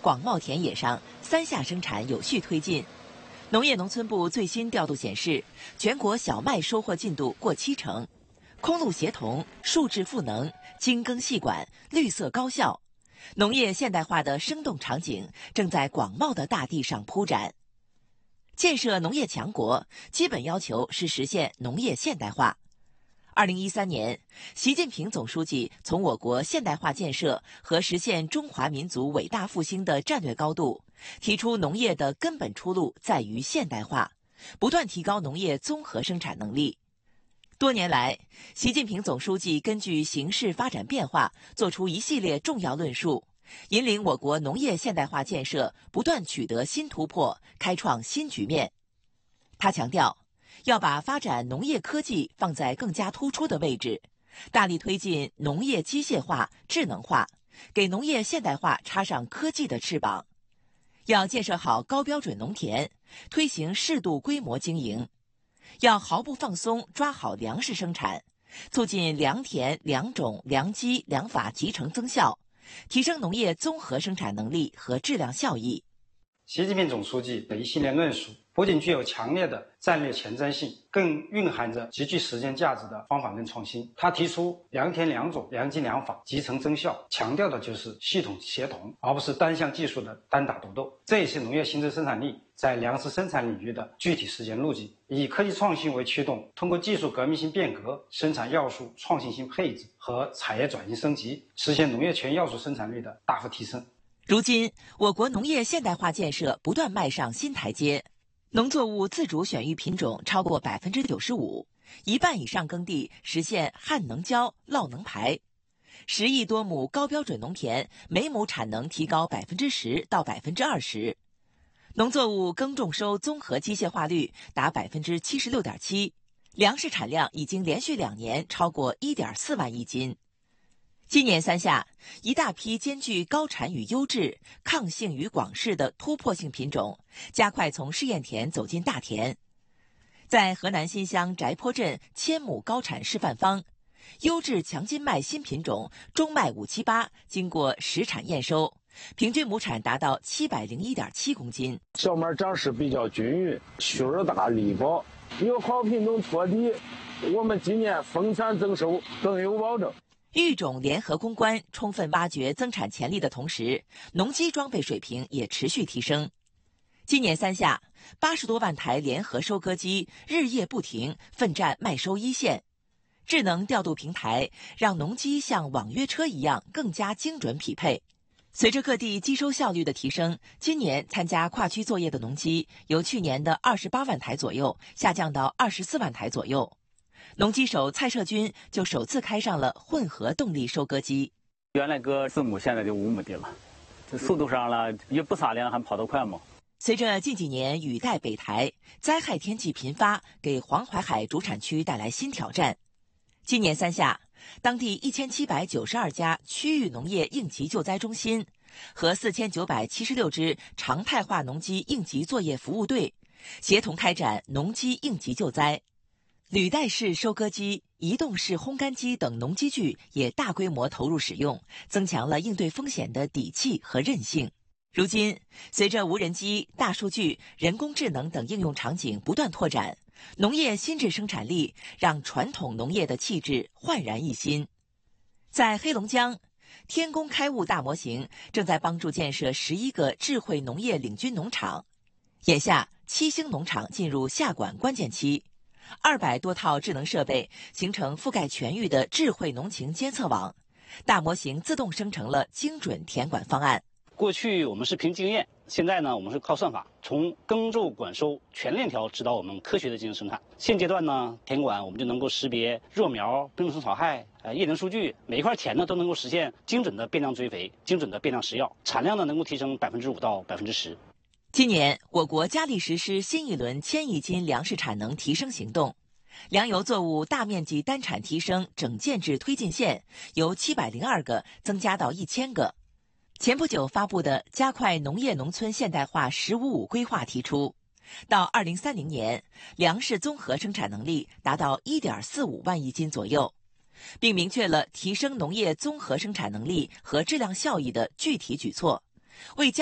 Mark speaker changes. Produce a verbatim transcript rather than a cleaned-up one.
Speaker 1: 广袤田野上，三下生产有序推进。农业农村部最新调度显示，全国小麦收获进度过七成，空路协同、数质赋能、精耕细管、绿色高效，农业现代化的生动场景正在广袤的大地上铺展。建设农业强国，基本要求是实现农业现代化。二零一三年，习近平总书记从我国现代化建设和实现中华民族伟大复兴的战略高度，提出农业的根本出路在于现代化，不断提高农业综合生产能力。多年来，习近平总书记根据形势发展变化，作出一系列重要论述，引领我国农业现代化建设不断取得新突破，开创新局面。他强调，要把发展农业科技放在更加突出的位置，大力推进农业机械化、智能化，给农业现代化插上科技的翅膀。要建设好高标准农田，推行适度规模经营。要毫不放松抓好粮食生产，促进良田、良种、良机、良法集成增效，提升农业综合生产能力和质量效益。
Speaker 2: 习近平总书记的一系列论述不仅具有强烈的战略前瞻性，更蕴含着极具实践价值的方法论创新。他提出良田良种、良机良法集成增效，强调的就是系统协同，而不是单项技术的单打独斗。这也是农业新增生产力在粮食生产领域的具体实践路径。以科技创新为驱动，通过技术革命性变革、生产要素创新性配置和产业转型升级，实现农业全要素生产率的大幅提升。
Speaker 1: 如今，我国农业现代化建设不断迈上新台阶，农作物自主选育品种超过百分之九十五，一半以上耕地实现旱能浇、涝能排，十亿多亩高标准农田每亩产能提高百分之十到百分之二十，农作物耕种收综合机械化率达百分之七十六点七，粮食产量已经连续两年超过一点四万亿斤。今年三下，一大批兼具高产与优质、抗性与广势的突破性品种，加快从试验田走进大田。在河南新乡翟坡镇千亩高产示范方，优质强筋麦新品种中麦五七八经过实产验收，平均亩产达到七百零一点七公斤。
Speaker 3: 小麦长势比较均匀，须儿大力薄，有好品种托底，我们今年丰产增收更有保证。
Speaker 1: 育种联合攻关，充分挖掘增产潜力的同时，农机装备水平也持续提升。今年三下，八十多万台联合收割机日夜不停，奋战麦收一线。智能调度平台让农机像网约车一样更加精准匹配。随着各地机收效率的提升，今年参加跨区作业的农机由去年的二十八万台左右下降到二十四万台左右。农机手蔡社军就首次开上了混合动力收割机。
Speaker 4: 原来割四亩，现在就五亩地了，这速度上了也不撒粮，还跑得快吗？
Speaker 1: 随着近几年雨带北台，灾害天气频发，给黄淮海主产区带来新挑战。今年三下，当地一千七百九十二家区域农业应急救灾中心和四千九百七十六支常态化农机应急作业服务队，协同开展农机应急救灾。履带式收割机、移动式烘干机等农机具也大规模投入使用，增强了应对风险的底气和韧性。如今，随着无人机、大数据、人工智能等应用场景不断拓展，农业新质生产力让传统农业的气质焕然一新。在黑龙江，天工开物大模型正在帮助建设十一个智慧农业领军农场。眼下，七星农场进入下管关键期。二百多套智能设备形成覆盖全域的智慧农情监测网，大模型自动生成了精准田管方案。
Speaker 5: 过去我们是凭经验，现在呢我们是靠算法，从耕种管收全链条指导我们科学的进行生产。现阶段呢，田管我们就能够识别弱苗、病虫草害、呃叶林数据，每一块田呢都能够实现精准的变量追肥、精准的变量施药，产量呢能够提升百分之五到百分之十。
Speaker 1: 今年，我国加力实施新一轮千亿斤粮食产能提升行动，粮油作物大面积单产提升整建制推进线由七百零二个增加到一千个。前不久发布的《加快农业农村现代化“十五五”规划》提出，到二零三零年，粮食综合生产能力达到一点四五万亿斤左右，并明确了提升农业综合生产能力和质量效益的具体举措，为